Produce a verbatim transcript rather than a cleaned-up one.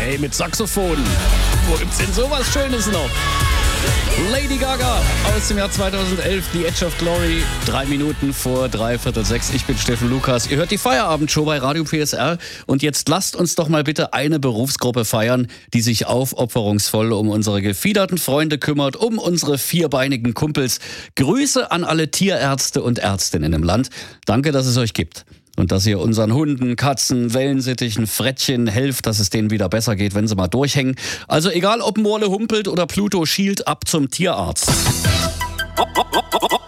Hey, mit Saxophon. Wo gibt's denn sowas Schönes noch? Lady Gaga aus dem Jahr zweitausendelf, The Edge of Glory, drei Minuten vor dreiviertel sechs. Ich bin Steffen Lukas. Ihr hört die Feierabendshow bei Radio P S R. Und jetzt lasst uns doch mal bitte eine Berufsgruppe feiern, die sich aufopferungsvoll um unsere gefiederten Freunde kümmert, um unsere vierbeinigen Kumpels. Grüße an alle Tierärzte und Ärztinnen im Land. Danke, dass es euch gibt. Und dass ihr unseren Hunden, Katzen, Wellensittichen, Frettchen helft, dass es denen wieder besser geht, wenn sie mal durchhängen. Also egal, ob Morle humpelt oder Pluto schielt, ab zum Tierarzt.